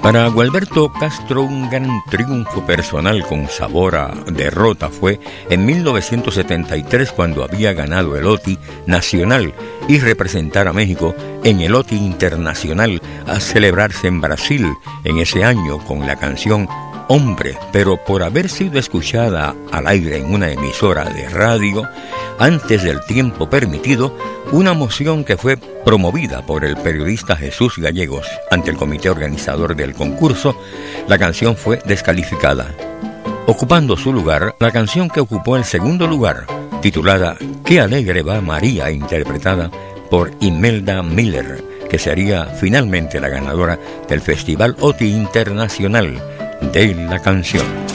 Para Gualberto Castro, un gran triunfo personal con sabor a derrota fue en 1973, cuando había ganado el OTI nacional y representar a México en el OTI internacional a celebrarse en Brasil en ese año con la canción Hombre, pero por haber sido escuchada al aire en una emisora de radio antes del tiempo permitido, una moción que fue promovida por el periodista Jesús Gallegos ante el comité organizador del concurso, la canción fue descalificada. Ocupando su lugar, la canción que ocupó el segundo lugar, titulada Qué alegre va María, interpretada por Imelda Miller, que sería finalmente la ganadora del Festival OTI Internacional de la Canción.